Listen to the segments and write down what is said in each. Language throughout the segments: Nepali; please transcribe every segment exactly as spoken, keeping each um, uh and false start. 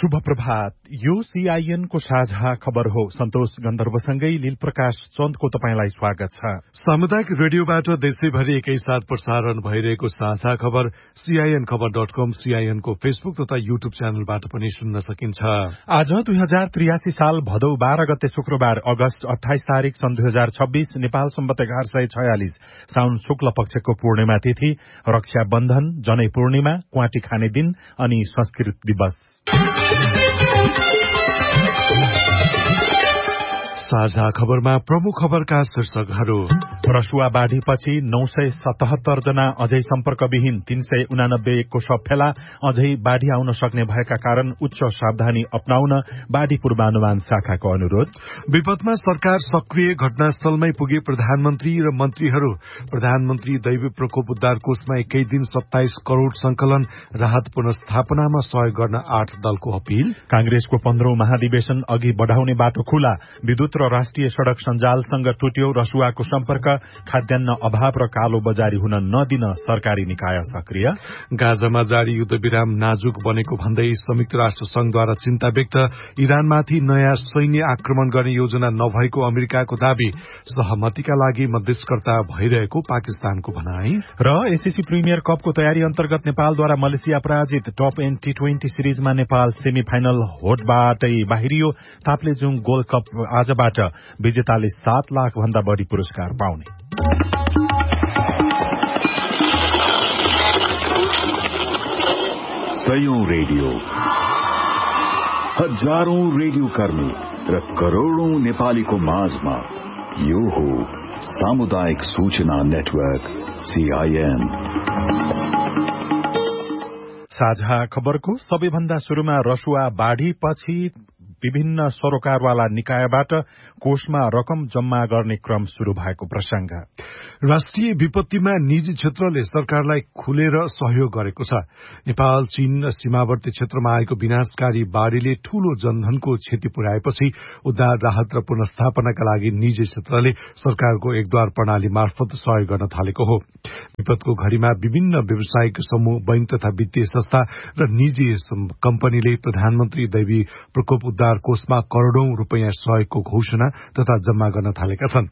शुभ प्रभात। यो सीआईएन को साझा खबर हो। सन्तोष गन्धर्वसँगै लील प्रकाश चन्दको तपाईंलाई स्वागत छ। सामुदायिक रेडियोबाट देशैभरि एकैसाथ प्रसारण भइरहेको साझा खबर सीआईएन खबर डट कम, सीआईएन को फेसबुक तथा यूट्यूब च्यानलबाट पनि सुन्न सकिन्छ। आज दुई हजार त्रियासी साल भदौ बाह्र गते शुक्रबार अगस्त अठाइस तारीक सन् दुई हजार छब्बीस नेपाल सम्वत एघार सय छयालिस साउन शुक्ल पक्षको पूर्णिमा तिथि, रक्षा बन्धन, जनै पूर्णिमा, क्वाटी खाने दिन अनि संस्कृत दिवस। साझा खबरमा प्रमुख खबरका शीर्षकहरू। रसुवा बाढ़ीपछि नौ सय सतहत्तर जना अझै सम्पर्कविहीन, तीन सय उनानब्बे को शव फेला। अझै बाढ़ी आउन सक्ने भएका कारण उच्च सावधानी अपनाउन बाढ़ी पूर्वानुमान शाखाको अनुरोध। विपदमा सरकार सक्रिय, घटनास्थलमै पुगे प्रधानमन्त्री र मन्त्रीहरू। प्रधानमन्त्री दैवी प्रकोप उद्धार कोषमा एकै दिन सत्ताइस करोड़ संकलन, राहत पुनस्थापनामा सहयोग गर्न आठ दलको अपील। कांग्रेसको पन्ध्रौं महाधिवेशन अघि बढ़ाउने बाटो खुला। विद्युत र राष्ट्रिय सड़क सञ्जालसँग टुट्यो रसुवाको सम्पर्क। खाद्यान्न अभाव र कालो बजारी हुन नदिन सरकारी निकाय सक्रिय। गाजामा जारी युद्धविराम नाजुक बनेको भन्दै संयुक्त राष्ट्र संघद्वारा चिन्ता व्यक्त। इरानमाथि नयाँ सैन्य आक्रमण गर्ने योजना नभएको अमेरिकाको दावी। सहमतिका लागि मध्यस्थकर्ता भइरहेको पाकिस्तानको भनाई। र एसएससी प्रिमियर कपको तयारी अन्तर्गत नेपालद्वारा मलेसिया पराजित। Top an T twenty सिरिजमा Nepal semi final होटबाटै बाहिरियो। Taplejung gold cup आजबाट विजेताले सात लाख भन्दा बढ़ी पुरस्कार पाउने। सयौं रेडियो, हजारौं रेडियो कर्मी र करोड़ौं नेपालीको माझमा यो हो सामुदायिक सूचना नेटवर्क सीआईएन। साझा खबरको सबैभन्दा शुरूमा रसुवा बाढ़ीपछि विभिन्न सरोकारवाला निकायबाट कोषमा रकम जम्मा गर्ने क्रम शुरू भएको प्रसंग। राष्ट्रिय विपत्तिमा निजी क्षेत्रले सरकारलाई खुलेर सहयोग गरेको छ। नेपाल चीन सीमावर्ती क्षेत्रमा आएको विनाशकारी बाढ़ीले ठूलो जनधनको क्षति पुर्याएपछि उद्धार, राहत र पुनस्थापनाका लागि निजी क्षेत्रले सरकारको एकद्वार प्रणाली मार्फत सहयोग गर्न थालेको हो। विपदको घड़ीमा विभिन्न व्यावसायिक समूह, बैंक तथा वित्तीय संस्था र निजी कम्पनीले प्रधानमन्त्री दैवी प्रकोप उद्धार कोषमा करोड़ौं रूपियाँ सहयोगको घोषणा तथा जम्मा गर्न थालेका छन्।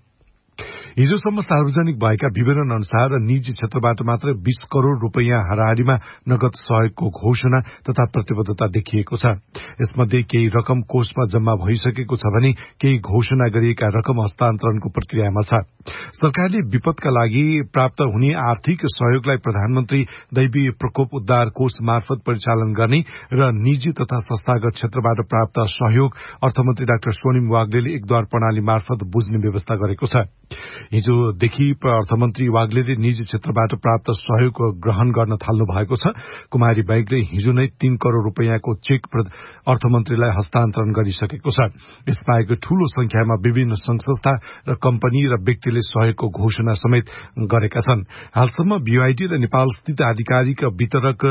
हिजोसम्म सार्वजनिक भएका विवरण अनुसार निजी क्षेत्रबाट मात्र बीस करोड़ रूपियाँ हाराहारीमा नगद सहयोगको घोषणा तथा प्रतिबद्धता देखिएको छ। यसमध्ये केही रकम कोषमा जम्मा भइसकेको छ भने केही घोषणा गरिएका रकम हस्तान्तरणको प्रक्रियामा छ। सरकारले विपदका लागि प्राप्त हुने आर्थिक सहयोगलाई प्रधानमन्त्री दैवी प्रकोप उद्धार कोष मार्फत परिचालन गर्ने र निजी तथा संस्थागत क्षेत्रबाट प्राप्त सहयोग अर्थमन्त्री डाक्टर सोनिम वाग्लेले एकद्वार प्रणाली मार्फत बुझ्ने व्यवस्था गरेको छ। हिजोदेखि अर्थमन्त्री वाग्लेले निजी क्षेत्रबाट प्राप्त सहयोग ग्रहण गर्न थाल्नु भएको छ। कुमारी बैंकले हिजो नै तीन करोड़ रूपियाँको चेक अर्थमन्त्रीलाई हस्तान्तरण गरिसकेको छ। यसबाहेक ठूलो संख्यामा विभिन्न संघ संस्था र कम्पनी र व्यक्तिले सहयोगको घोषणा समेत गरेका छन्। हालसम्म बीआईडी र नेपाल स्थित आधिकारिक वितरक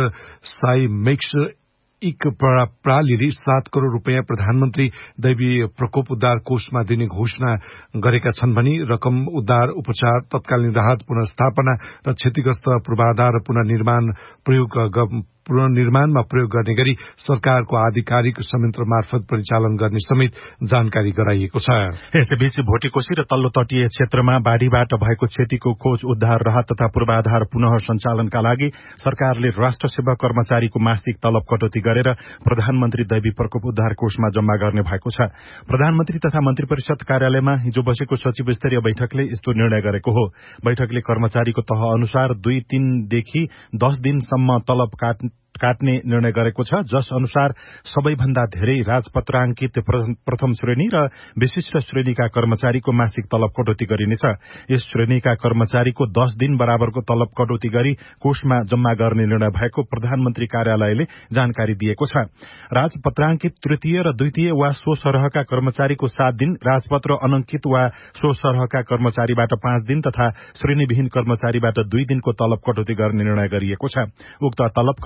साइमेक्स एक प्रणालीले सात करोड़ रूपियाँ प्रधानमन्त्री दैवी प्रकोप उद्धार कोषमा दिने घोषणा गरेका छन् भने रकम उद्धार, उपचार, तत्कालीन राहत, पुनर्स्थापना र क्षतिग्रस्त पूर्वाधार र पुनर्निर्माण प्रयोग पुनर्निर्माणमा प्रयोग गर्ने गरी सरकारको आधिकारिक संयन्त्र मार्फत परिचालन गर्ने समेत जानकारी गराइएको छ। यसैबीच भोटेकोशी र तल्लो तटीय क्षेत्रमा बाढ़ीबाट भएको क्षतिको खोज, उद्धार, राहत तथा पूर्वाधार पुनः सञ्चालनका लागि सरकारले राष्ट्र सेवा कर्मचारीको मासिक तलब कटौती गरेर प्रधानमन्त्री दैवी प्रकोप उद्धार कोषमा जम्मा गर्ने भएको छ। प्रधानमन्त्री तथा मन्त्री परिषद कार्यालयमा हिजो बसेको सचिव स्तरीय बैठकले यस्तो निर्णय गरेको हो। बैठकले कर्मचारीको तह अनुसार दुई तीनदेखि दस दिनसम्म तलब काट काट्ने निर्णय गरेको छ, जस अनुसार सबैभन्दा धेरै राजपत्राङ्कित प्रथम श्रेणी र विशिष्ट श्रेणीका कर्मचारीको मासिक तलब कटौती गरिनेछ। यस श्रेणीका कर्मचारीको दस दिन बराबरको तलब कटौती गरी कोषमा जम्मा गर्ने निर्णय भएको प्रधानमन्त्री कार्यालयले जानकारी दिएको छ। राजपत्राङ्कित तृतीय र द्वितीय वा सो सरहका कर्मचारीको सात दिन, राजपत्र अनंकित वा सो सरहका कर्मचारीबाट पाँच दिन तथा श्रेणीविहीन कर्मचारीबाट दुई दिनको तलब कटौती गर्ने निर्णय गरिएको छ। उक्त तलब कर्मचारी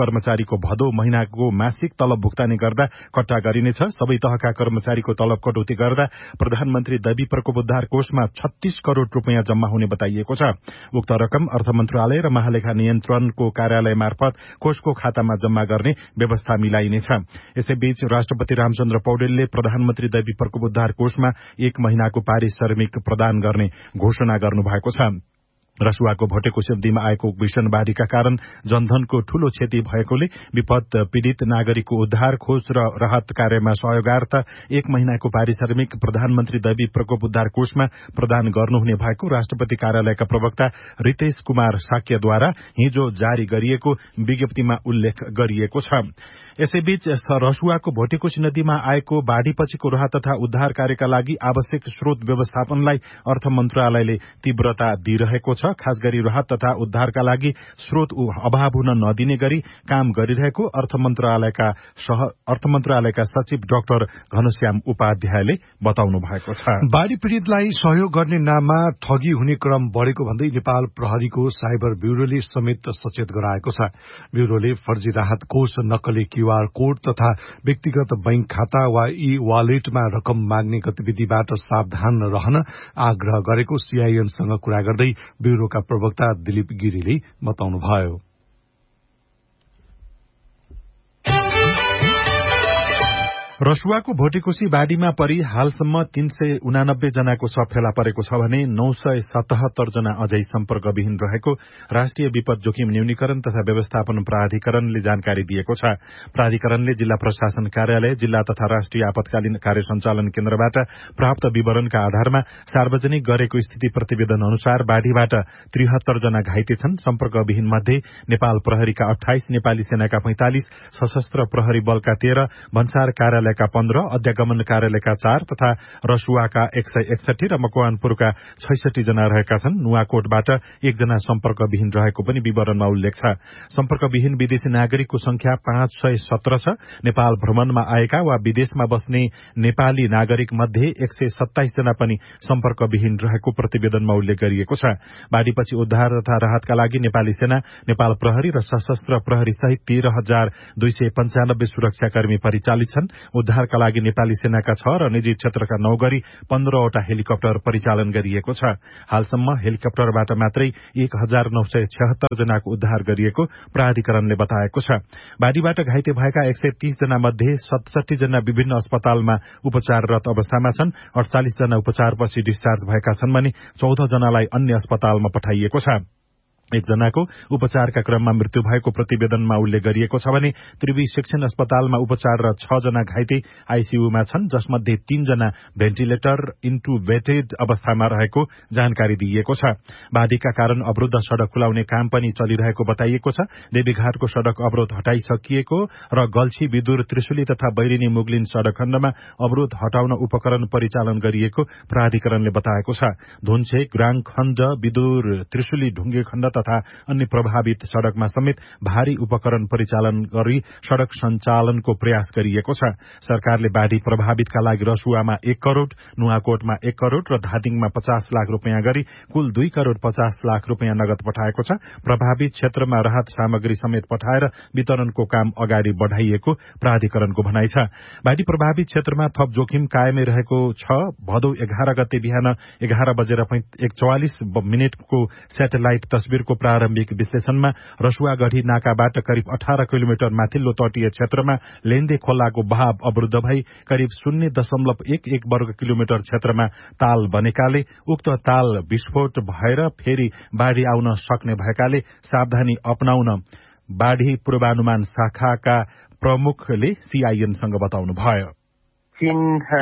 कर्मचारीको भदौ महिनाको मासिक तलब भुक्तानी गर्दा कट्टा गरिनेछ। सबै तहका कर्मचारीको तलब कटौती गर्दा प्रधानमन्त्री दैवी प्रकोपोद्धार कोषमा छत्तीस करोड़ रूपियाँ जम्मा हुने बताइएको छ। उक्त रकम अर्थ मन्त्रालय र महालेखा नियन्त्रणको कार्यालय मार्फत कोषको खातामा जम्मा गर्ने व्यवस्था मिलाइनेछ। यसैबीच राष्ट्रपति रामचन्द्र पौडेलले प्रधानमन्त्री दैवी प्रकोपोद्धार कोषमा एक महिनाको पारिश्रमिक प्रदान गर्ने घोषणा गर्नुभएको छ। रसुवाको भटेको सिद्धिमा आएको भीषण बाढ़ीका कारण जनधनको ठूलो क्षति भएकोले विपद पीड़ित नागरिकको उद्धार खोज र राहत कार्यमा सहयोगार्थ एक महिनाको पारिश्रमिक प्रधानमन्त्री दैवी प्रकोप उद्धार कोषमा प्रदान गर्नुहुने भएको राष्ट्रपति कार्यालयका प्रवक्ता रितेश कुमार साक्यद्वारा हिजो जारी गरिएको विज्ञप्तिमा उल्लेख गरिएको छ। यसैबीच रसुवाको भोटेकोशी नदीमा आएको बाढ़ीपछिको राहत तथा उद्धार कार्यका लागि आवश्यक स्रोत व्यवस्थापनलाई अर्थ मन्त्रालयले तीव्रता दिइरहेको छ। खास गरी राहत तथा उद्धारका लागि स्रोत अभाव हुन नदिने गरी काम गरिरहेको अर्थ मन्त्रालयका अर्थ मन्त्रालयका सचिव डाक्टर घनश्याम उपाध्यायले बताउनु भएको छ। बाढ़ी पीड़ितलाई सहयोग गर्ने नाममा ठगी हुने क्रम बढ़ेको भन्दै नेपाल प्रहरीको साइबर ब्यूरोले समेत सचेत गराएको छ। ब्यूरोले फर्जी राहत कोष, नक्कली क्यूआर कोड तथा व्यक्तिगत बैंक खाता वा ई वालेटमा रकम माग्ने गतिविधिबाट सावधान रहन आग्रह गरेको सीआईएनसँग कुरा गर्दै ब्यूरोका प्रवक्ता दिलीप गिरीले बताउनुभयो। रसुवाको भोटेकोशी बाढ़ीमा परि हालसम्म तीन सय उनानब्बे जनाको शव फेला परेको छ भने नौ सय सतहत्तर जना अझै सम्पर्कविहीन रहेको राष्ट्रिय विपद जोखिम न्यूनीकरण तथा व्यवस्थापन प्राधिकरणले जानकारी दिएको छ। प्राधिकरणले जिल्ला प्रशासन कार्यालय, जिल्ला तथा राष्ट्रिय आपतकालीन कार्य सञ्चालन केन्द्रबाट प्राप्त विवरणका आधारमा सार्वजनिक गरेको स्थिति प्रतिवेदन अनुसार बाढ़ीबाट त्रिहत्तर जना घाइते छन्। सम्पर्कविहीन मध्ये नेपाल प्रहरीका अठाइस, नेपाली सेनाका पैंतालिस, सशस्त्र प्रहरी बलका तेह्र, भन्सार कार्यालय का पन्ध्र, अध्यागमन कार्यालयका चार तथा रसुवाका एक सय एकसठी र मकवानपुरका छैसठी जना रहेका छन्। नुवाकोटबाट एकजना सम्पर्कविहीन रहेको पनि विवरणमा उल्लेख छ। सम्पर्कविहीन विदेशी नागरिकको संख्या पाँच सय सत्र छ। नेपाल भ्रमणमा आएका वा विदेशमा बस्ने नेपाली नागरिक मध्ये एक सय सत्ताइस जना पनि सम्पर्कविहीन रहेको प्रतिवेदनमा उल्लेख गरिएको छ। बाढ़ीपछि उद्धार तथा राहतका लागि नेपाली सेना, नेपाल प्रहरी र सशस्त्र प्रहरी सहित तेह्र हजार दुई सय पञ्चानब्बे सुरक्षाकर्मी परिचालित छन्। उद्धारका लागि नेपाली सेनाका छ र निजी क्षेत्रका नौ गरी पन्ध्रवटा हेलिकप्टर परिचालन गरिएको छ। हालसम्म हेलिकप्टरबाट मात्रै एक हजार नौ सय छयत्तर जनाको उद्धार गरिएको प्राधिकरणले बताएको छ। बाढ़ीबाट घाइते भएका एक सय तीस जना मध्ये सतसठी जना विभिन्न अस्पतालमा उपचाररत अवस्थामा छन्। अड़चालिस जना उपचारपछि डिस्चार्ज भएका छन् भने चौध जनालाई अन्य अस्पतालमा पठाइएको छ। एकजनाको उपचारका क्रममा मृत्यु भएको प्रतिवेदनमा उल्लेख गरिएको छ भने त्रिवी शिक्षण अस्पतालमा उपचाररत छ जना घाइते आईसीयूमा छन्, जसमध्ये तीन जना भेन्टिलेटर इन्टुबेटेड अवस्थामा रहेको जानकारी दिइएको छ। बाढ़ीका कारण अवरुद्ध सड़क खुलाउने काम पनि चलिरहेको बताइएको छ। देवीघाटको सड़क अवरोध हटाइसकिएको र गल्छी विदुर त्रिशुली तथा बैरिनी मुगलिन सड़क खण्डमा अवरोध हटाउन उपकरण परिचालन गरिएको प्राधिकरणले बताएको छ। धुन्छे ग्राङ खण्ड, विदुर त्रिशुली ढुङ्गे खण्ड तथा अन्य प्रभावित सड़कमा समेत भारी उपकरण परिचालन गरी सड़क सञ्चालनको प्रयास गरिएको छ। सरकारले बाढ़ी प्रभावितका लागि रसुवामा एक करोड़, नुवाकोटमा एक करोड़ र धादिङमा पचास लाख रूपियाँ गरी कुल दुई करोड़ पचास लाख रूपियाँ नगद पठाएको छ। प्रभावित क्षेत्रमा राहत सामग्री समेत पठाएर वितरणको काम अगाडि बढ़ाइएको प्राधिकरणको भनाइ छ। बाढ़ी प्रभावित क्षेत्रमा थप जोखिम कायमै रहेको छ। भदौ एघार गते बिहान एघार बजेर चौवालिस मिनटको सेटेलाइट तस्विरको प्रारम्भिक विश्लेषणमा रसुवागढ़ी नाकाबाट करिब अठार किलोमिटर माथिल्लो तटीय क्षेत्रमा लेन्दे खोलाको बहाव अवरुद्ध भई करिब शून्य दशमलव एक एक वर्ग किलोमिटर क्षेत्रमा ताल बनेकाले उक्त ताल विस्फोट भएर फेरि बाढ़ी आउन सक्ने भएकाले सावधानी अपनाउन बाढ़ी पूर्वानुमान शाखाका प्रमुखले सीआईएनसँग बताउनुभयो। चीन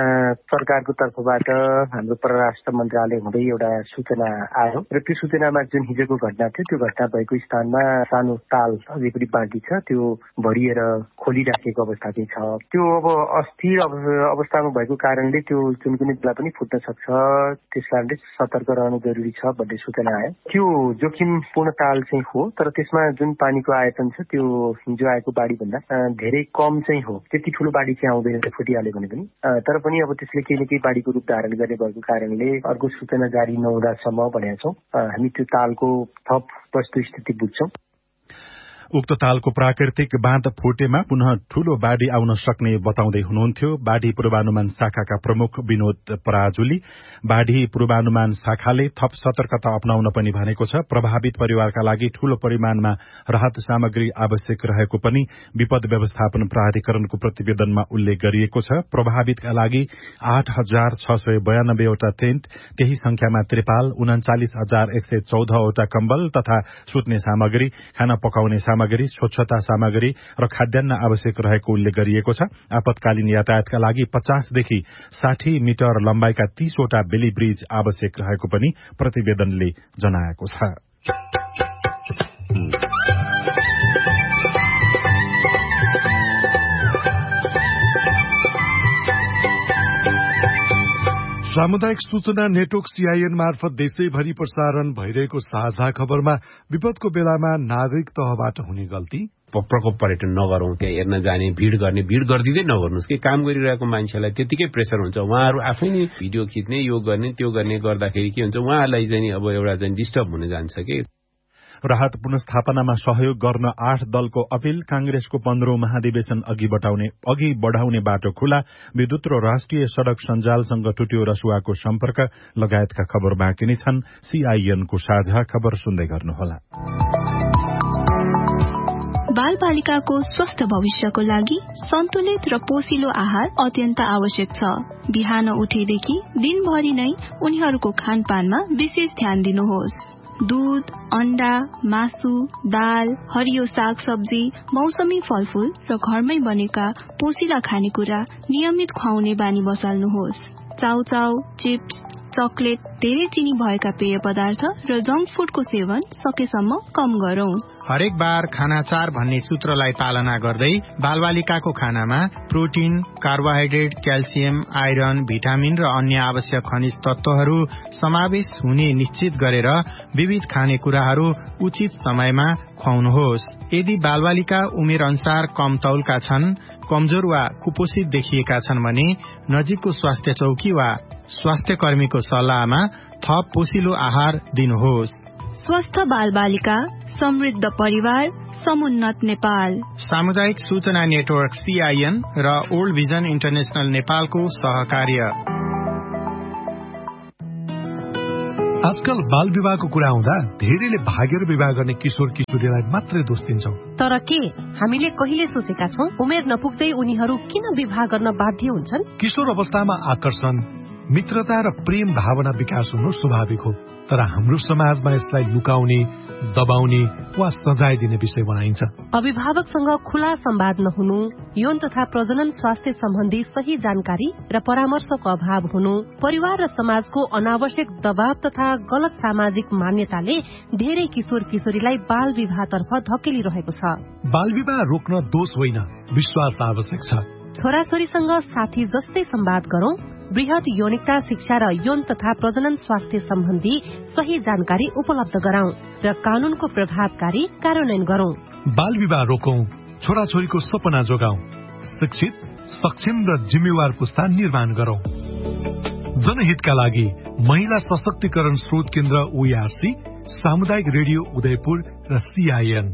सरकारको तर्फबाट हाम्रो परराष्ट्र मन्त्रालय हुँदै एउटा सूचना आयो र त्यो सूचनामा जुन हिजोको घटना थियो त्यो घटना भएको स्थानमा सानो ताल अझै पनि बाँकी छ, त्यो भरिएर खोलिराखेको अवस्था चाहिँ छ। त्यो अब अस्थिर अवस्थामा भएको कारणले त्यो जुन कुनै बेला पनि फुट्न सक्छ, त्यस कारणले सतर्क रहनु जरुरी छ भन्ने सूचना आयो। त्यो जोखिमपूर्ण ताल चाहिँ हो, तर त्यसमा जुन पानीको आयतन छ त्यो हिजो आएको बाढी भन्दा धेरै कम चाहिँ हो। त्यति ठुलो बाढी चाहिँ आउँदैन फुटिहाल्यो भने पनि, तर पनि अब त्यसले केही न केही बाढीको रूप धारण गर्ने भएको कारणले अर्को सूचना जारी नहुँदासम्म भनेका छौँ हामी त्यो तालको थप वस्तुस्थिति बुझ्छौँ। उक्त तालको प्राकृतिक बाँध फुटेमा पुनः ठूलो बाढ़ी आउन सक्ने बताउँदै हुनुहुन्थ्यो बाढ़ी पूर्वानुमान शाखाका प्रमुख विनोद पराजुली। बाढ़ी पूर्वानुमान शाखाले थप सतर्कता अपनाउन पनि भनेको छ। प्रभावित परिवारका लागि ठूलो परिमाणमा राहत सामग्री आवश्यक रहेको पनि विपद व्यवस्थापन प्राधिकरणको प्रतिवेदनमा उल्लेख गरिएको छ। प्रभावितका लागि आठ हजार छ सय बयानब्बेवटा टेन्ट, त्यही संख्यामा त्रिपाल, उनाचालिस हजार एक सय चौधवटा कम्बल तथा सुत्ने सामग्री, खाना पकाउने सामग्री, स्वच्छता सामग्री र खाद्यान्न आवश्यक रहेको उल्लेख गरिएको छ। आपतकालीन यातायातका लागि पचासदेखि साठी मिटर लम्बाइका तीसवटा बेली ब्रिज आवश्यक रहेको पनि प्रतिवेदनले जनाएको छ। सामुदायिक सूचना नेटवर्क सीआईएन मार्फत देशैभरि प्रसारण भइरहेको साझा खबरमा विपदको बेलामा नागरिक तहबाट हुने गल्ती, प्रकोप पर्यटन नगरौं, त्यहाँ हेर्न जाने, भिड गर्ने, भिड गरिदिँदै नगर्नुहोस् कि काम गरिरहेको मान्छेलाई त्यतिकै प्रेसर हुन्छ। उहाँहरू आफै नै भिडियो खिच्ने, यो गर्ने, त्यो गर्ने गर्दाखेरि के हुन्छ, उहाँहरूलाई चाहिँ अब एउटा चाहिँ डिस्टर्ब हुन जान्छ कि। राहत पुनस्थापनामा सहयोग गर्न आठ दलको अपील, कांग्रेसको पन्ध्रौं महाधिवेशन अघि बढाउने अघि बढ़ाउने बाटो खुला, विद्युत र राष्ट्रिय सड़क सञ्जालसँग टुट्यो रसुवाको सम्पर्क लगायतका खबर बाँकी नै छन्। सीआईएनको साझा खबर सुन्दै गर्नुहोला। बाल बालिकाको स्वस्थ भविष्यको लागि सन्तुलित र पोषिलो आहार अत्यन्त आवश्यक छ। बिहान उठेदेखि दिनभरि नै उनीहरूको खानपानमा विशेष ध्यान दिनुहोस्। दूध, अण्डा, मासु, दाल, हरियो साग सब्जी, मौसमी फलफूल र घरमै बनेका पोषिला खानेकुरा नियमित खुवाउने बानी बसाल्नुहोस्। चाउचाउ, चिप्स, चकलेट, धेरै चिनी भएका पेय पदार्थ र जंक फूडको सेवन सकेसम्म कम गरौं। हरेक बार खाना चार भन्ने सूत्रलाई पालना गर्दै बालबालिकाको खानामा protein, carbohydrate, calcium, iron, vitamin र अन्य आवश्यक खनिज तत्वहरू समावेश हुने निश्चित गरेर विविध खानेकुराहरू उचित समयमा खुवाउनुहोस्। यदि बालबालिका उमेर अनुसार कम तौलका छन्, कमजोर वा कुपोषित देखिएका छन् भने नजिकको स्वास्थ्य चौकी वा स्वास्थ्य कर्मीको सल्लाहमा थप पोषिलो आहार दिनुहोस्। स्वस्थ बाल बालिका, समृद्ध परिवार, समुन्नत नेपाल। सामुदायिक सूचना नेटवर्क सीआईएन र ओल्ड भिजन इन्टरनेशनल नेपालको सहकार्य। आजकल बाल विवाहको कुरा आउँदा धेरैले भागेर विवाह गर्ने किशोर किशोरीलाई मात्रै दोष दिन्छौं। तर के हामीले कहिले सोचेका छौं उमेर नपुग्दै उनीहरू किन विवाह गर्न बाध्य हुन्छन्? किशोर अवस्थामा आकर्षण, मित्रता र प्रेम भावना विकास हुनु स्वाभाविक हो, तर हाम्रो समाजमा यसलाई लुकाउने, दबाउने वा सजाय दिने विषय बनाइन्छ। अभिभावकसँग खुला संवाद नहुनु, यौन तथा प्रजनन स्वास्थ्य सम्बन्धी सही जानकारी र परामर्शको अभाव हुनु, परिवार र समाजको अनावश्यक दबाव तथा गलत सामाजिक मान्यताले धेरै किशोर किशोरीलाई बाल विवाहतर्फ धकेलिरहेको छ। बाल विवाह रोक्न दोष होइन, विश्वास आवश्यक छ। छोराछोरीसँग साथी जस्तै संवाद गरौं, वृहत यौनिकता शिक्षा र यौन तथा प्रजनन स्वास्थ्य सम्बन्धी सही जानकारी उपलब्ध गराउँ र कानूनको प्रभावकारी कार्यान्वयन गरौं। बाल विवाह रोकौं, छोराछोरीको सपना जोगाउँ, शिक्षित, सक्षम र जिम्मेवार पुस्ता निर्माण गरौं। जनहितका लागि महिला सशक्तिकरण स्रोत केन्द्र ओईआरसी, सामुदायिक रेडियो उदयपुर र सीआईएन।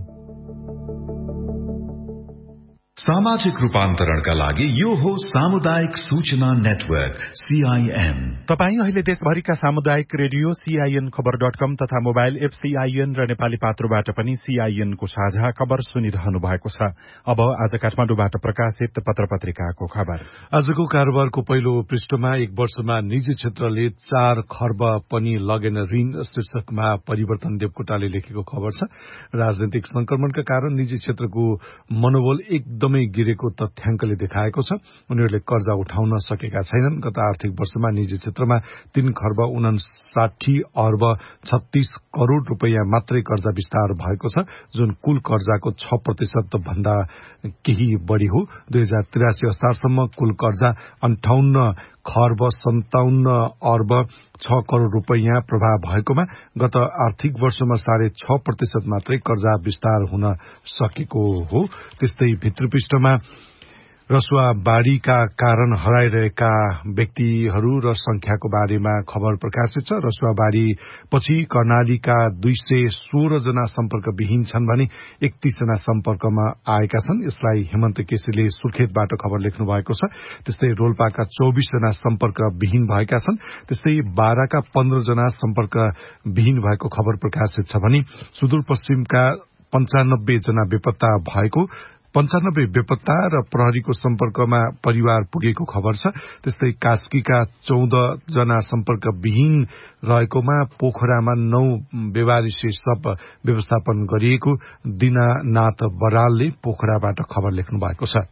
सामाजिक रूपान्तरणका लागि यो हो सामुदायिक सूचना नेटवर्क सीआईएन। तपाईँ अहिले देशभरिका सामुदायिक रेडियो सीआईएन खबर डट कम तथा मोबाइल एप सीआईएन र नेपाली पात्रोबाट पनि सीआईएनको साझा खबर सुनिरहनु भएको छ। अब आज काठमाडौँबाट प्रकाशित पत्र पत्रिकाको खबर। आजको कारोबारको पहिलो पृष्ठमा एक वर्षमा निजी क्षेत्रले चार खर्ब पनि लगेन ऋण शीर्षकमा परिवर्तन देवकोटाले लेखेको खबर छ। राजनैतिक संक्रमणका कारण निजी क्षेत्रको मनोबल एकदमै गिरेको तथ्याङ्कले देखाएको छ। उनीहरूले कर्जा उठाउन सकेका छैनन्। गत आर्थिक वर्षमा निजी क्षेत्रमा तीन खर्ब उनासाठी अर्ब छत्तीस करोड़ रूपियाँ मात्रै कर्जा विस्तार भएको छ, जुन कुल कर्जाको छ प्रतिशत भन्दा केही बढ़ी हो। दुई हजार त्रियासी असारसम्म कुल कर्जा अन्ठाउन्न खर्ब सन्ताउन्न अर्ब छ करोड़ रूपियाँ प्रभाव भएकोमा गत आर्थिक वर्षमा साढे छ प्रतिशत मात्रै कर्जा विस्तार हुन सकेको हो। त्यस्तै भित्र पृष्ठमा रसुवा बाढ़ीका कारण हराइरहेका व्यक्तिहरू र संख्याको बारेमा खबर प्रकाशित छ। रसुवा बाढ़ी पछि कर्णालीका दुई सय सोह्र जना सम्पर्कविहीन छन् भने एकतीस जना सम्पर्कमा आएका छन्। यसलाई हेमन्त केसीले सुर्खेतबाट खबर लेख्नु भएको छ। त्यस्तै रोल्पाका चौबिस जना सम्पर्कविहीन भएका छन्। त्यस्तै बाह्रका पन्ध्र जना सम्पर्कविहीन भएको खबर प्रकाशित छ भने सुदूरपश्चिमका पञ्चानब्बे जना बेपत्ता भएको पञ्चानब्बे बेपत्ता र प्रहरीको सम्पर्कमा परिवार पुगेको खबर छ। त्यस्तै कास्कीका चौध जना सम्पर्कविहीन रहेकोमा पोखरामा नौ बेवारिसे शव व्यवस्थापन गरिएको दिनानाथ बरालले पोखराबाट खबर लेख्नु भएको छ।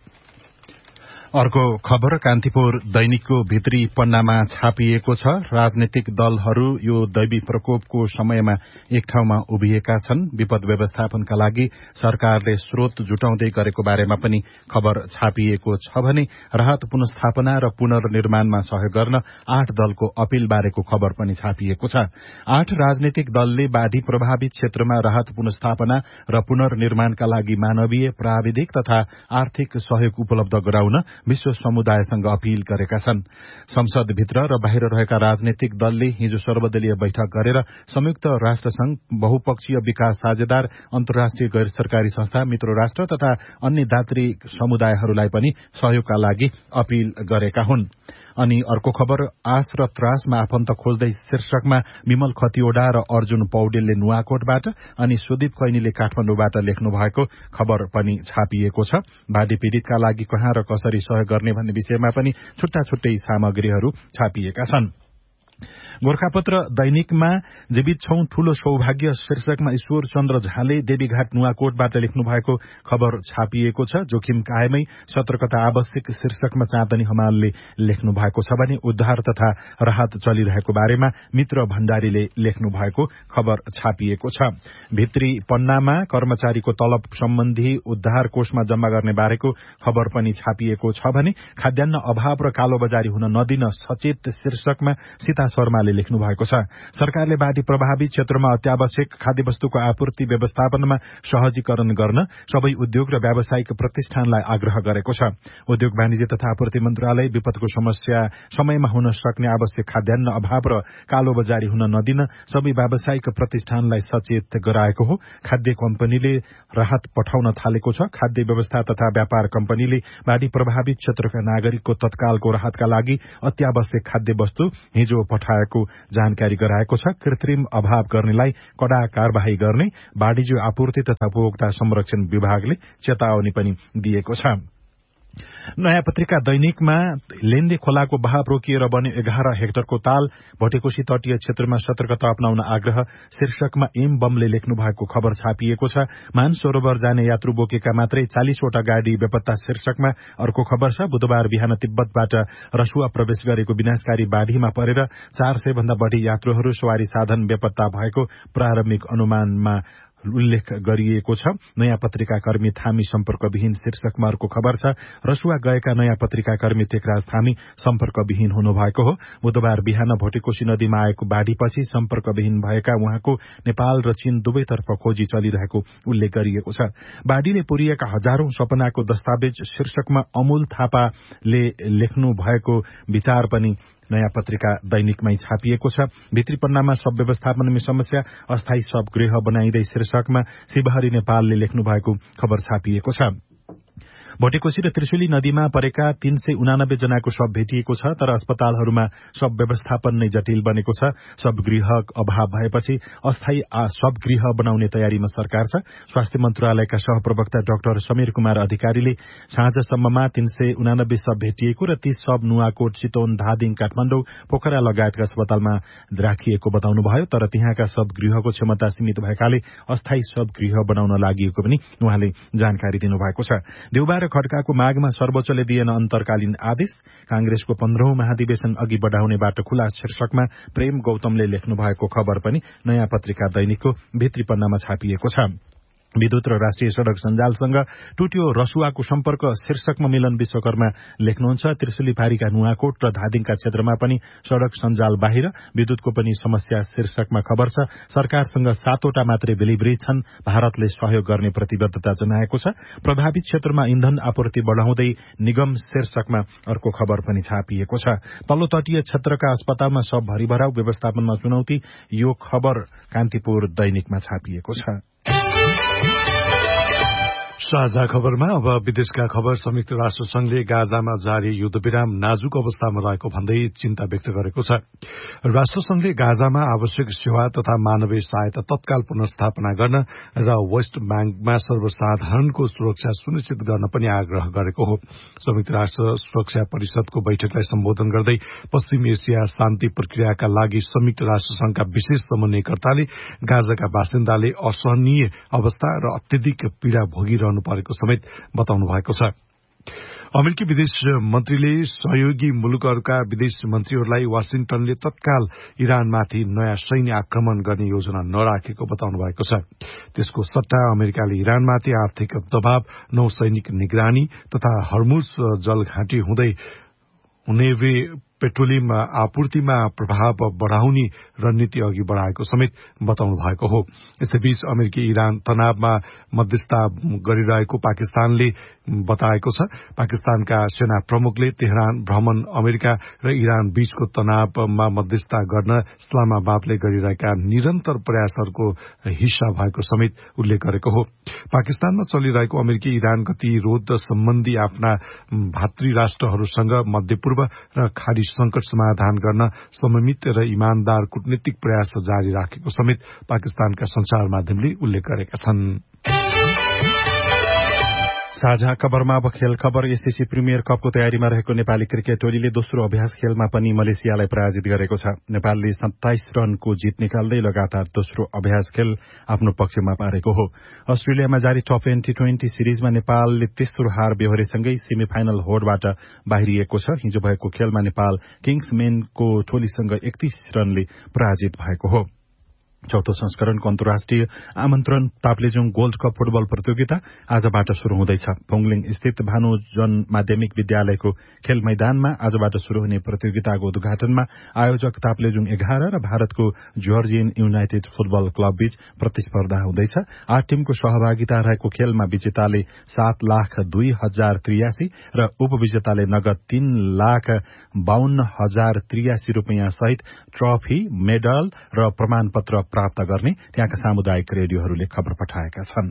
अर्को खबर कान्तिपुर दैनिकको भित्री पन्नामा छापिएको छ। राजनीतिक दलहरू यो दैवी प्रकोपको समयमा एक ठाउँमा उभिएका छन्। विपद व्यवस्थापनका लागि सरकारले स्रोत जुटाउँदै गरेको बारेमा पनि खबर छापिएको छ भने राहत पुनर्स्थापना र पुनर्निर्माणमा सहयोग गर्न आठ दलको अपील बारेको खबर पनि छापिएको छ। आठ राजनीतिक दलले बाढ़ी प्रभावित क्षेत्रमा राहत पुनर्स्थापना र पुनर्निर्माणका लागि मानवीय प्राविधिक तथा आर्थिक सहयोग उपलब्ध गराउन विश्व समुदायसँग अपील गरेका छन्। संसदभित्र र बाहिर रहेका राजनीतिक दलले हिजो सर्वदलीय बैठक गरेर संयुक्त राष्ट्रसंघ, बहुपक्षीय विकास साझेदार, अन्तर्राष्ट्रिय गैर सरकारी संस्था, मित्र राष्ट्र तथा अन्य दात्री समुदायहरूलाई पनि सहयोगका लागि अपील गरेका हुन्। अनि अर्को खबर आश र त्रासमा आफन्त खोज्दै शीर्षकमा विमल खतिवडा र अर्जुन पौडेलले नुवाकोटबाट अनि सुदीप कैनीले काठमाडौँबाट लेख्नु भएको खबर पनि छापिएको छ। बाढ़ी पीड़ितका लागि कहाँ र कसरी सहयोग गर्ने भन्ने विषयमा पनि छुट्टा छुट्टै सामग्रीहरू छापिएका छन्। गोर्खापत्र दैनिकमा जीवित छौं ठूलो सौभाग्य शीर्षकमा ईश्वर चन्द्र झाले देवीघाट नुवाकोटबाट लेख्नु भएको खबर छापिएको छ। जोखिम कायमै सतर्कता आवश्यक शीर्षकमा चाँदनी हमालले लेख्नु भएको छ भने उद्धार तथा राहत चलिरहेको बारेमा मित्र भण्डारीले लेख्नु भएको खबर छापिएको छ। भित्री पन्नामा कर्मचारीको तलब सम्बन्धी उद्धार कोषमा जम्मा गर्ने बारेको खबर पनि छापिएको छ भने खाद्यान्न अभाव र कालोबजारी हुन नदिन सचेत शीर्षकमा सीता शर्माले लेख्नु भएको छ। सरकारले बाढ़ी प्रभावित क्षेत्रमा अत्यावश्यक खाद्यवस्तुको आपूर्ति व्यवस्थापनमा सहजीकरण गर्न सबै उद्योग र व्यावसायिक प्रतिष्ठानलाई आग्रह गरेको छ। उद्योग वाणिज्य तथा आपूर्ति मन्त्रालय विपदको समस्या समयमा हुन सक्ने आवश्यक खाद्यान्न अभाव र कालोबजारी हुन नदिन सबै व्यावसायिक प्रतिष्ठानलाई सचेत गराएको हो। खाद्य कम्पनीले राहत पठाउन थालेको छ। खाद्य व्यवस्था तथा व्यापार कम्पनीले बाढ़ी प्रभावित क्षेत्रका नागरिकको तत्कालको राहतका लागि अत्यावश्यक खाद्य वस्तु हिजो पठाएको जानकारी गराएको छ। कृत्रिम अभाव गर्नेलाई कड़ा कार्यवाही गर्ने बाढ़ीजो आपूर्ति तथा उपभोक्ता संरक्षण विभागले चेतावनी पनि दिएको छ। नयाँ पत्रिका दैनिकमा लेन्दे खोलाको बहाव रोकिएर बन्यो एघार हेक्टरको ताल, भटेकोशी तटीय क्षेत्रमा सतर्कता अपनाउन आग्रह शीर्षकमा एम बमले लेख्नु भएको खबर छापिएको छ। मानसरोवर जाने यात्रु बोकेका मात्रै चालिसवटा गाड़ी बेपत्ता शीर्षकमा अर्को खबर छ। बुधबार बिहान तिब्बतबाट रसुवा प्रवेश गरेको विनाशकारी बाढ़ीमा परेर चार सय भन्दा बढ़ी यात्रुहरू सवारी साधन बेपत्ता भएको प्रारम्भिक अनुमानमा उल्लेख गरिएको छ। नयाँ पत्रिका कर्मी थामी सम्पर्कविहीन शीर्षकमा अर्को खबर छ। रसुवा गएका नयाँ पत्रिका कर्मी टेकराज थामी सम्पर्कविहीन हुनुभएको हो। बुधबार बिहान भोटेकोशी नदीमा आएको बाढ़ीपछि सम्पर्कविहीन भएका उहाँको नेपाल र चीन दुवैतर्फ खोजी चलिरहेको उल्लेख गरिएको छ। बाढ़ीले पुरिएका हजारौं सपनाको दस्तावेज शीर्षकमा अमूल थापाले लेख्नु भएको विचार पनि नयाँ पत्रिका दैनिकमै छापिएको छ। भित्री पन्नामा सब व्यवस्थापनमा समस्या, अस्थायी सब गृह बनाइँदै शीर्षकमा शिवहरी नेपालले लेख्नु भएको खबर छापिएको छ। भोटेकोशी र त्रिशुली नदीमा परेका तीन सय उनानब्बे जनाको शव भेटिएको छ, तर अस्पतालहरूमा शव व्यवस्थापन नै जटिल बनेको छ। शव गृह अभाव भएपछि अस्थायी शव गृह बनाउने तयारीमा सरकार छ। स्वास्थ्य मन्त्रालयका सहप्रवक्ता डाक्टर समीर कुमार अधिकारीले साँझसम्ममा तीन सय उनानब्बे शव भेटिएको र ती शव नुवाकोट, चितवन, धादिङ, काठमाडौँ, पोखरा लगायतका अस्पतालमा राखिएको बताउनुभयो। तर त्यहाँका शव गृहको क्षमता सीमित भएकाले अस्थायी शव गृह बनाउन लागि पनि उहाँले जानकारी दिनुभएको छ। देउबा र खड्काको मागमा सर्वोच्चले दिएन अन्तर्कालीन आदेश, कांग्रेसको पन्ध्रौं महाधिवेशन अघि बढ़ाउने बाटो खुला शीर्षकमा प्रेम गौतमले लेख्नु भएको खबर पनि नयाँ पत्रिका दैनिकको भित्री पन्नामा छापिएको छ। विद्युत र राष्ट्रिय सड़क सञ्जालसँग टुट्यो रसुवाको सम्पर्क शीर्षकमा मिलन विश्वकर्मा लेख्नुहुन्छ। त्रिशुली फारीका नुवाकोट र धादिङका क्षेत्रमा पनि सड़क सञ्जाल बाहिर, विद्युतको पनि समस्या शीर्षकमा खबर छ। सरकारसँग सातवटा मात्रै डेलिभरी छन्, भारतले सहयोग गर्ने प्रतिबद्धता जनाएको छ। प्रभावित क्षेत्रमा इन्धन आपूर्ति बढ़ाउँदै निगम शीर्षकमा अर्को खबर पनि छापिएको छ। तल्लो तटीय क्षेत्रका अस्पतालमा शव भरिभराउ, व्यवस्थापनमा चुनौती, यो खबर कान्तिपुर दैनिकमा छापिएको छ। साझा खबरमा अब विदेशका खबर। संयुक्त राष्ट्र संघले गाजामा जारी युद्धविराम नाजुक अवस्थामा रहेको भन्दै चिन्ता व्यक्त गरेको छ। राष्ट्र संघले गाजामा आवश्यक सेवा तथा मानवीय सहायता तत्काल पुनर्स्थापना गर्न र वेस्ट ब्याङ्कमा सर्वसाधारणको सुरक्षा सुनिश्चित गर्न पनि आग्रह गरेको हो। संयुक्त राष्ट्र सुरक्षा परिषदको बैठकलाई सम्बोधन गर्दै पश्चिम एसिया शान्ति प्रक्रियाका लागि संयुक्त राष्ट्र संघका विशेष समन्वयकर्ताले गाजाका बासिन्दाले असहनीय अवस्था र अत्यधिक पीड़ा भोगिरहनु परेको समेत बताउनु भएको छ। अमेरिकी विदेश मन्त्रीले सहयोगी मुलुकहरूका विदेश मन्त्रीहरूलाई वाशिंटनले तत्काल इरानमाथि नयाँ सैन्य आक्रमण गर्ने योजना नराखेको बताउनु भएको छ। त्यसको सट्टा अमेरिकाले इरानमाथि आर्थिक दबाव, नौसैनिक निगरानी तथा हर्मुज जलघाटी हुँदै हुने पेट्रोलियम आपूर्तिमा प्रभाव बढ़ाउने रणनीति अघि बढ़ाएको समेत बताउनु भएको हो। यसैबीच अमेरिकी इरान तनावमा मध्यस्थता गरिरहेको पाकिस्तानले बताएको छ। पाकिस्तानका सेना प्रमुखले तेहरान भ्रमण अमेरिका र इरान बीचको तनावमा मध्यस्थता गर्न इस्लामाबादले गरिरहेका निरन्तर प्रयासहरूको हिस्सा भएको समेत उल्लेख गरेको हो। पाकिस्तानमा चलिरहेको अमेरिकी इरान गतिरोध सम्बन्धी आफ्ना भातृ राष्ट्रहरूसँग मध्यपूर्व र खाडी संकट समाधान गर्न समन्वित र इमानदार कूटनीतिक प्रयास जारी राखेको समेत पाकिस्तानका संचार माध्यमले उल्लेख गरेका छन्। साझा खबरमा अब खेल खबर। एसएससी प्रिमियर कपको तयारीमा रहेको नेपाली क्रिकेट टोलीले दोस्रो अभ्यास खेलमा पनि मलेसियालाई पराजित गरेको छ। नेपालले सत्ताइस रनको जित निकाल्दै लगातार दोस्रो अभ्यास खेल आफ्नो पक्षमा पारेको हो। अस्ट्रेलियामा जारी टप टी ट्वेन्टी सिरिजमा नेपालले तेस्रो हार बेहोरेसँगै सेमी फाइनल होडबाट बाहिरिएको छ। हिजो भएको खेलमा नेपाल किङ्समेनको टोलीसँग एकतीस रनले पराजित भएको हो। चौथो संस्करणको अन्तर्राष्ट्रिय आमन्त्रण ताप्लेजुङ गोल्ड कप फुटबल प्रतियोगिता आजबाट शुरू हुँदैछ। फुङलिङ स्थित भानुजन माध्यमिक विद्यालयको खेल मैदानमा आजबाट शुरू हुने प्रतियोगिताको उद्घाटनमा आयोजक ताप्लेजुङ एघार र भारतको जर्जियन युनाइटेड फुटबल क्लब बीच प्रतिस्पर्धा हुँदैछ। आठ टीमको सहभागिता रहेको खेलमा विजेताले सात लाख दुई हजार त्रियासी र उपविजेताले नगद तीन लाख बाहन्न हजार त्रियासी रूपियाँ सहित ट्रफी, मेडल र प्रमाणपत्र प्राप्त गर्ने त्यहाँका सामुदायिक रेडियोहरूले खबर पठाएका छन्।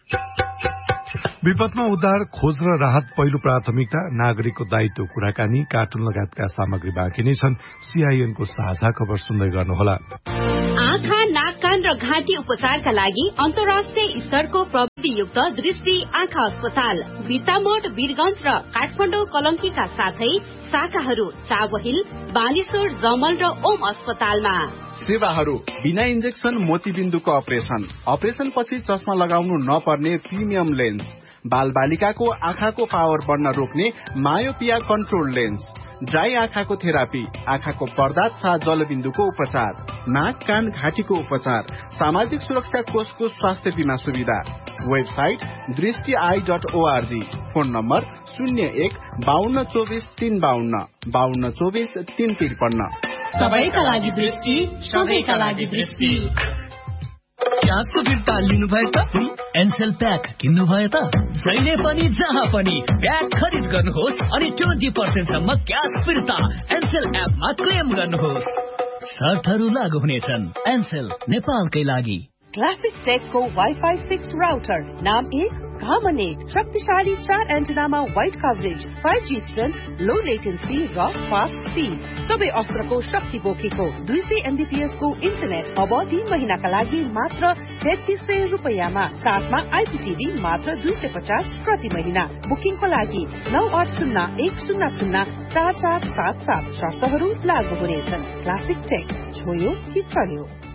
विपदमा उद्धार, खोज र राहत पहिलो प्राथमिकता, नागरिकको दायित्व, कुराकानी, कार्टुन लगायतका सामग्री बाँकी नै छन्। सीआईएनको साझा खबर सुन्दै गर्नुहोला। आँखा, नाक, कान र घाँटी उपचारका लागि अन्तर्राष्ट्रिय स्तरको प्रविधियुक्त दृष्टि आँखा अस्पताल बिर्तामोड, वीरगंज र काठमाडौँ कलंकीका साथै शाखाहरू चावहिल, बानेश्वर, जमल र ओम अस्पतालमा। सेवाहरू बिना इन्जेक्सन मोतीबिन्दुको अपरेसन, अपरेसन पछि चस्मा लगाउनु नपर्ने प्रिमियम लेन्स, बाल बालिकाको आँखाको पावर बढ्न रोक्ने मायोपिया कन्ट्रोल लेन्स, ड्राई आँखाको थेरापी, आँखाको पर्दा तथा जलबिन्दुको उपचार, नाक, कान, घाँटीको उपचार, सामाजिक सुरक्षा कोषको स्वास्थ्य बीमा सुविधा। वेबसाइट दृष्टि I dot ORG. Phone number शून्य एक बाहन्न चौबिस तीन बाहन्न बाहन्न चौबिस तीन त्रिपन्न। सबैका लागि दृष्टि, सबैका लागि दृष्टि। क्यासको फिर्ता लिनुभयो त? एनसेल प्याक किन्नुभयो त? जहिले पनि जहाँ पनि प्याक खरिद गर्नुहोस् अनि ट्वेन्टी पर्सेन्ट सम्म क्यास फिर्ता एनसेल एपमा क्लेम गर्नुहोस्। शर्तहरू लागू हुनेछन्। एनसेल नेपालकै लागि। क्लासिक टेकको वाइफाई सिक्स राउटर, नाम एक काम अनेक, शक्तिशाली चार एन्टेनामा wide coverage, five G strength, लो लेटेन्सी र फास्ट स्पिड, सबै अस्त्रको शक्ति बोकेको दुई सय एमबीपीएस को इन्टरनेट अब तीन महिनाका लागि मात्र तेत्तीस सय रुपियाँमा, साथमा आइपीटीभी मात्र दुई सय पचास प्रति महिना। बुकिङको लागि नौ आठ शून्य एक शून्य शून्य चार चार सात सात। शर्तहरू लागू हुनेछन्। क्लासिक टेक, छोयो कि चल्यो।